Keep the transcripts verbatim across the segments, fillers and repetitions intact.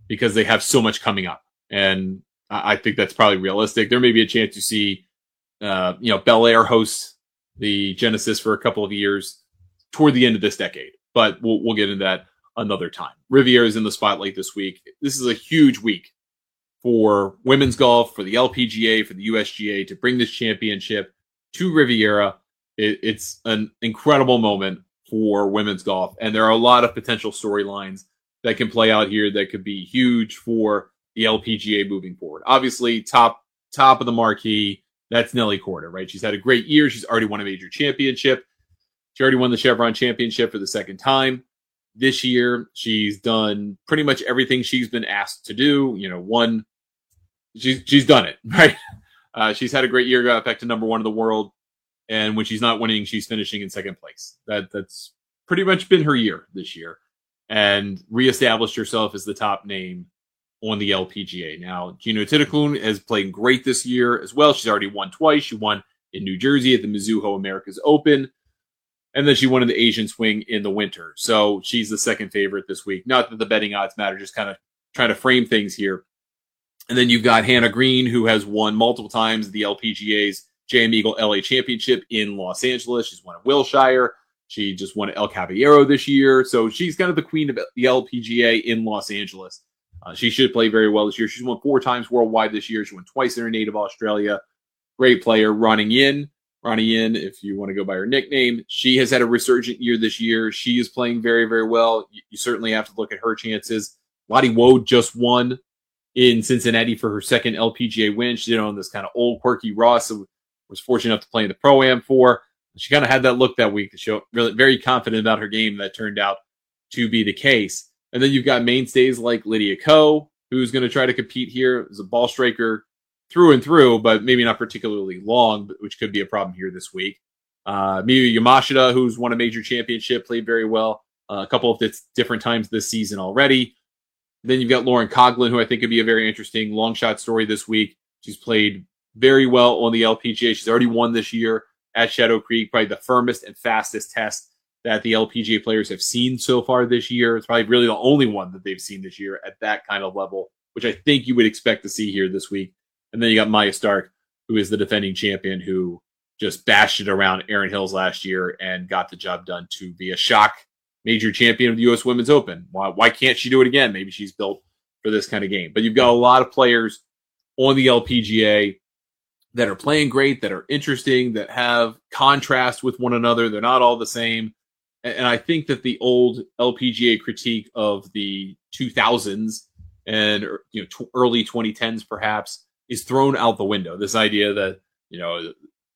because they have so much coming up. And I, I think that's probably realistic. There may be a chance to see, uh, you know, Belair host the Genesis for a couple of years toward the end of this decade, but we'll, we'll get into that another time. Riviera is in the spotlight this week. This is a huge week for women's golf, for the L P G A, for the U S G A to bring this championship to Riviera. It, it's an incredible moment for women's golf, and there are a lot of potential storylines that can play out here that could be huge for the L P G A moving forward. Obviously, top top of the marquee, that's Nelly Korda, right? She's had a great year. She's already won a major championship. She already won the Chevron Championship for the second time this year. She's done pretty much everything she's been asked to do. You know, one, she's she's done it, right? Uh, she's had a great year, got back to number one in the world, and when she's not winning, she's finishing in second place. That that's pretty much been her year this year, and reestablished herself as the top name on the L P G A. Now, Gino Titicun has played great this year as well. She's already won twice. She won in New Jersey at the Mizuho Americas Open, and then she won in the Asian Swing in the winter. So she's the second favorite this week. Not that the betting odds matter, just kind of trying to frame things here. And then you've got Hannah Green, who has won multiple times the L P G A's J M Eagle L A Championship in Los Angeles. She's won at Wilshire. She just won at El Caballero this year. So she's kind of the queen of the L P G A in Los Angeles. Uh, she should play very well this year. She's won four times worldwide this year. She won twice in her native Australia. Great player. Ronnie Yin. Ronnie Yin, if you want to go by her nickname. She has had a resurgent year this year. She is playing very, very well. You, you certainly have to look at her chances. Lottie Woad just won in Cincinnati for her second L P G A win. She did it on this kind of old, quirky Ross, who was fortunate enough to play in the Pro-Am for. She kind of had that look that week to show really very confident about her game. That turned out to be the case. And then you've got mainstays like Lydia Ko, who's going to try to compete here as a ball striker through and through, but maybe not particularly long, which could be a problem here this week. Uh, Miyu Yamashita, who's won a major championship, played very well uh, a couple of different times this season already. Then you've got Lauren Coughlin, who I think could be a very interesting long shot story this week. She's played very well on the L P G A. She's already won this year at Shadow Creek, probably the firmest and fastest test that the L P G A players have seen so far this year. It's probably really the only one that they've seen this year at that kind of level, which I think you would expect to see here this week. And then you got Maya Stark, who is the defending champion, who just bashed it around Erin Hills last year and got the job done to be a shock major champion of the U S Women's Open. Why, why can't she do it again? Maybe she's built for this kind of game. But you've got a lot of players on the L P G A that are playing great, that are interesting, that have contrast with one another. They're not all the same. And I think that the old L P G A critique of the two thousands and you know t- early twenty tens perhaps is thrown out the window. This idea that, you know,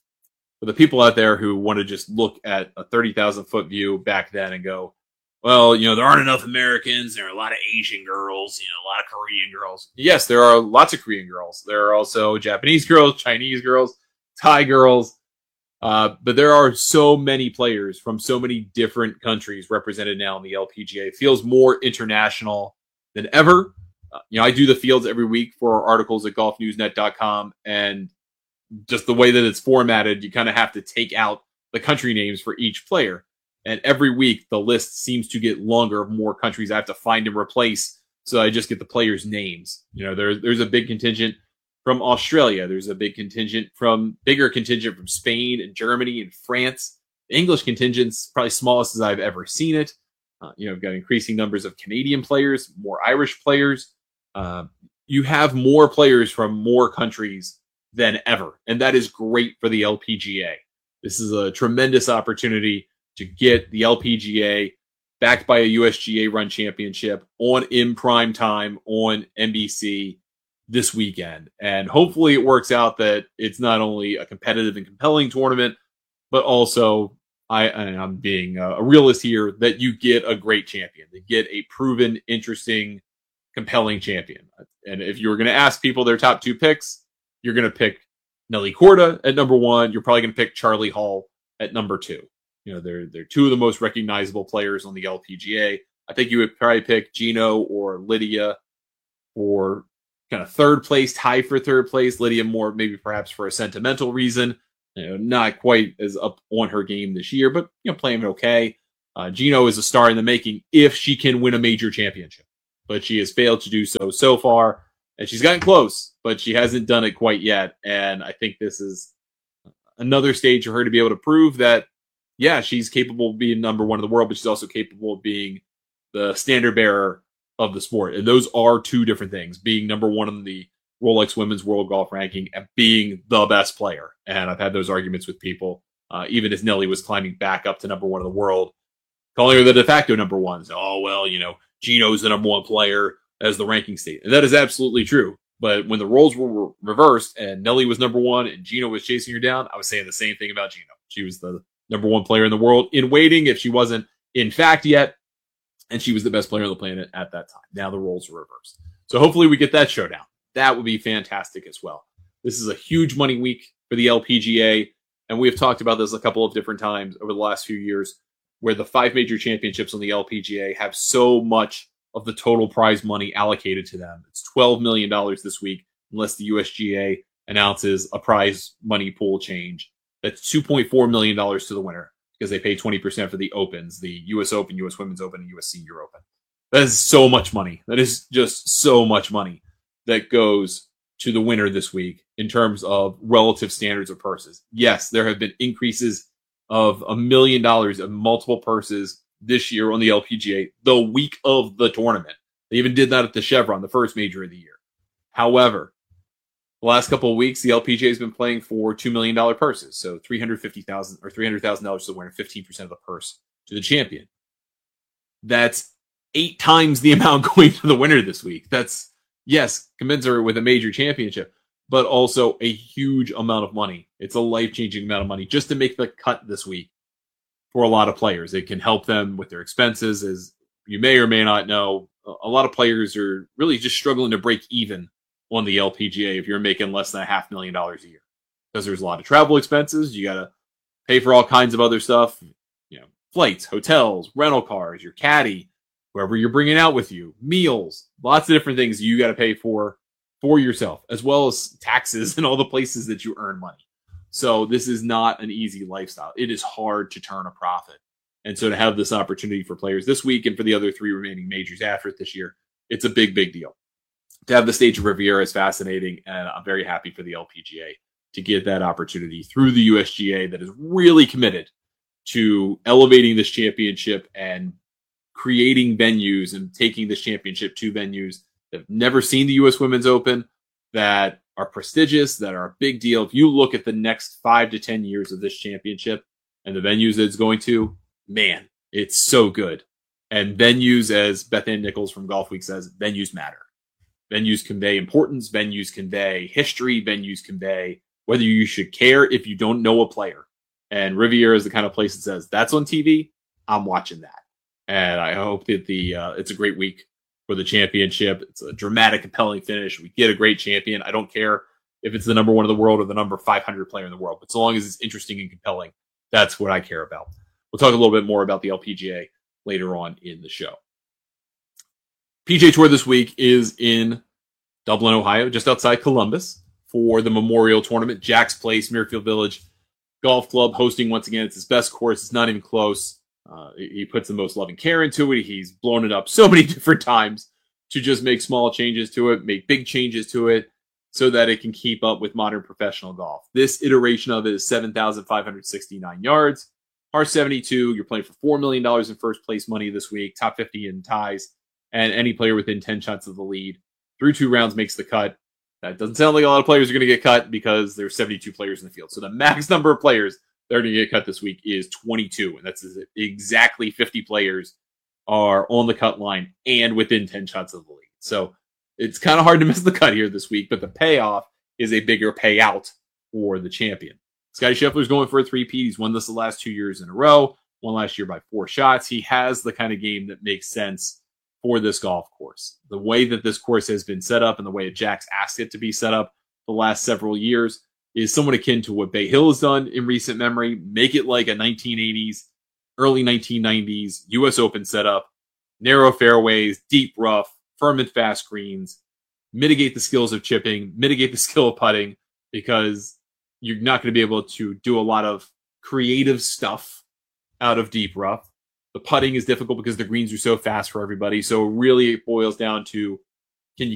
for the people out there who want to just look at a thirty thousand foot view back then and go, well, you know, there aren't enough Americans. There are a lot of Asian girls, you know, a lot of Korean girls. Yes, there are lots of Korean girls. There are also Japanese girls, Chinese girls, Thai girls. Uh, but there are so many players from so many different countries represented now in the L P G A. It feels more international than ever. Uh, you know, I do the fields every week for our articles at golf news net dot com, and just the way that it's formatted, you kind of have to take out the country names for each player. And every week, the list seems to get longer of more countries I have to find and replace, so I just get the players' names. You know, there, there's a big contingent from Australia. There's a big contingent from, bigger contingent from Spain and Germany and France. The English contingent's probably smallest as I've ever seen it. Uh, you know, we've got increasing numbers of Canadian players, more Irish players. Uh, you have more players from more countries than ever, and that is great for the L P G A. This is a tremendous opportunity to get the L P G A backed by a U S G A run championship on in prime time on N B C this weekend. And hopefully it works out that it's not only a competitive and compelling tournament, but also, I, and I'm being a realist here, that you get a great champion, that get a proven, interesting, compelling champion. And if you were going to ask people their top two picks, you're going to pick Nelly Korda at number one. You're probably going to pick Charlie Hall at number two. You know, they're they're two of the most recognizable players on the L P G A. I think you would probably pick Gino or Lydia for kind of third place, tie for third place. Lydia more maybe perhaps for a sentimental reason. You know, not quite as up on her game this year, but you know, playing okay. Uh, Gino is a star in the making if she can win a major championship. but she has failed to do so so far. And she's gotten close, but she hasn't done it quite yet. And I think this is another stage for her to be able to prove that, yeah, she's capable of being number one in the world, but she's also capable of being the standard bearer of the sport. And those are two different things, being number one in the Rolex Women's World Golf Ranking and being the best player. And I've had those arguments with people, uh, even as Nelly was climbing back up to number one in the world, calling her the de facto number one. So, oh, well, you know, Gino's the number one player as the ranking state. And that is absolutely true. But when the roles were reversed and Nelly was number one and Gino was chasing her down, I was saying the same thing about Gino. She was the number one player in the world in waiting, if she wasn't in fact yet. And she was the best player on the planet at that time. Now the roles are reversed. So hopefully we get that showdown. That would be fantastic as well. This is a huge money week for the L P G A. And we have talked about this a couple of different times over the last few years, where the five major championships on the L P G A have so much of the total prize money allocated to them. It's twelve million dollars this week, unless the U S G A announces a prize money pool change. That's two point four million dollars to the winner, because they pay twenty percent for the Opens, the U S Open, U S Women's Open, and U S Senior Open. That is so much money. That is just so much money that goes to the winner this week in terms of relative standards of purses. Yes, there have been increases of a million dollars of multiple purses this year on the L P G A, the week of the tournament. They even did that at the Chevron, the first major of the year. However, the last couple of weeks, the L P G A has been playing for two million dollars purses. So three hundred fifty thousand dollars or three hundred thousand dollars to the winner, fifteen percent of the purse to the champion. That's eight times the amount going to the winner this week. That's, yes, commensurate with a major championship, but also a huge amount of money. It's a life-changing amount of money just to make the cut this week for a lot of players. It can help them with their expenses. As you may or may not know, a lot of players are really just struggling to break even on the L P G A if you're making less than a half million dollars a year, because there's a lot of travel expenses. You got to pay for all kinds of other stuff, you know, flights, hotels, rental cars, your caddy, whoever you're bringing out with you, meals, lots of different things you got to pay for for yourself, as well as taxes and all the places that you earn money. So this is not an easy lifestyle. It is hard to turn a profit. And so to have this opportunity for players this week and for the other three remaining majors after it this year, it's a big, big deal. To have the stage of Riviera is fascinating, and I'm very happy for the L P G A to get that opportunity through the U S G A that is really committed to elevating this championship and creating venues and taking this championship to venues that have never seen the U S Women's Open, that are prestigious, that are a big deal. If you look at the next five to ten years of this championship and the venues that it's going to, man, it's so good. And venues, as Beth Ann Nichols from Golf Week says, venues matter. Venues convey importance. Venues convey history. Venues convey whether you should care if you don't know a player. And Riviera is the kind of place that says, that's on T V, I'm watching that. And I hope that the uh, it's a great week for the championship. It's a dramatic, compelling finish. We get a great champion. I don't care if it's the number one in the world or the number five hundred player in the world, but so long as it's interesting and compelling, that's what I care about. We'll talk a little bit more about the L P G A later on in the show. P G A Tour this week is in Dublin, Ohio, just outside Columbus, for the Memorial Tournament. Jack's Place, Muirfield Village Golf Club hosting once again. It's his best course. It's not even close. Uh, he puts the most loving care into it. He's blown it up so many different times to just make small changes to it, make big changes to it, so that it can keep up with modern professional golf. This iteration of it is seven thousand five hundred sixty-nine yards, par seventy-two. You're playing for four million dollars in first place money this week, top fifty in ties, and any player within ten shots of the lead through two rounds makes the cut. That doesn't sound like a lot of players are going to get cut because there's seventy-two players in the field. So the max number of players that are going to get cut this week is twenty-two. And that's exactly fifty players are on the cut line and within ten shots of the lead. So it's kind of hard to miss the cut here this week, but the payoff is a bigger payout for the champion. Scottie Scheffler's going for a three-peat. He's won this the last two years in a row, won last year by four shots. He has the kind of game that makes sense for this golf course. The way that this course has been set up and the way Jack's asked it to be set up the last several years is somewhat akin to what Bay Hill has done in recent memory. Make it like a nineteen eighties, early nineteen nineties U S Open setup, narrow fairways, deep rough, firm and fast greens, mitigate the skills of chipping, mitigate the skill of putting, because you're not going to be able to do a lot of creative stuff out of deep rough. The putting is difficult because the greens are so fast for everybody. So really it boils down to